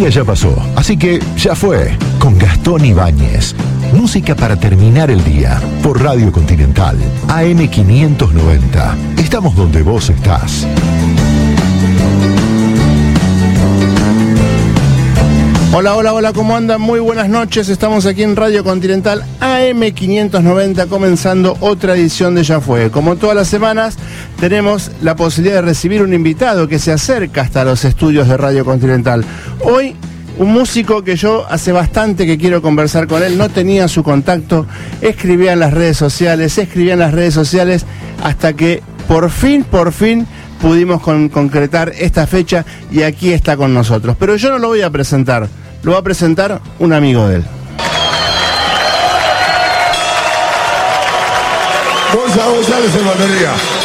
día ya pasó, así que ya fue. Con Gastón Ibáñez. Música para terminar el día. Por Radio Continental. AM 590. Estamos donde vos estás. Hola, hola, hola, ¿cómo andan? Muy buenas noches, estamos aquí en Radio Continental AM 590 comenzando otra edición de Ya Fue. Como todas las semanas tenemos la posibilidad de recibir un invitado que se acerca hasta los estudios de Radio Continental. Hoy un músico que yo hace bastante que quiero conversar con él, no tenía su contacto, escribía en las redes sociales hasta que por fin pudimos concretar esta fecha y aquí está con nosotros. Pero yo no lo voy a presentar, lo va a presentar un amigo de él. González en batería.